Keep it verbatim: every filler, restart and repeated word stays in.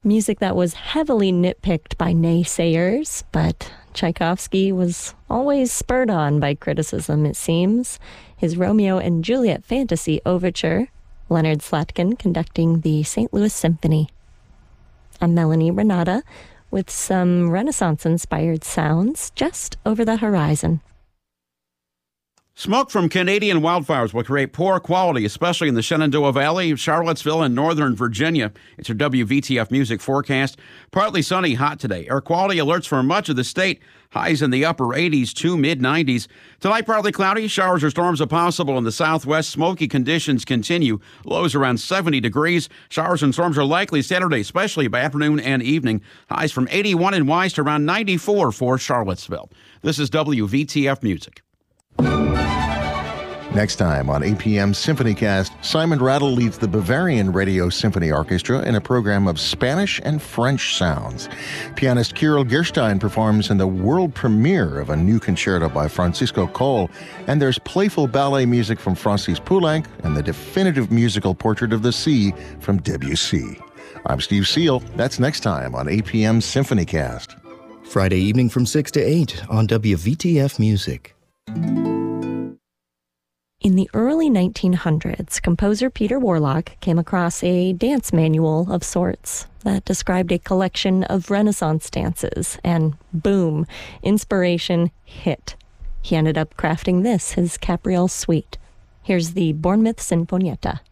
Music that was heavily nitpicked by naysayers, but Tchaikovsky was always spurred on by criticism, it seems. His Romeo and Juliet Fantasy Overture, Leonard Slatkin conducting the Saint Louis Symphony. I'm Melanie Renata with some Renaissance-inspired sounds just over the horizon. Smoke from Canadian wildfires will create poor quality, especially in the Shenandoah Valley, Charlottesville, and northern Virginia. It's your W V T F Music forecast. Partly sunny, hot today. Air quality alerts for much of the state. Highs in the upper eighties to mid nineties. Tonight, partly cloudy. Showers or storms are possible in the southwest. Smoky conditions continue. Lows around seventy degrees. Showers and storms are likely Saturday, especially by afternoon and evening. Highs from eighty-one in Weiss to around ninety-four for Charlottesville. This is W V T F Music. Next time on A P M SymphonyCast, Simon Rattle leads the Bavarian Radio Symphony Orchestra in a program of Spanish and French sounds. Pianist Kirill Gerstein performs in the world premiere of a new concerto by Francisco Coll, and there's playful ballet music from Francis Poulenc and the definitive musical portrait of the sea from Debussy. I'm Steve Seal. That's next time on A P M SymphonyCast. Friday evening from six to eight on W V T F Music. In the early nineteen hundreds, composer Peter Warlock came across a dance manual of sorts that described a collection of Renaissance dances, and boom, inspiration hit. He ended up crafting this, his Capriole Suite. Here's the Bournemouth Sinfonietta.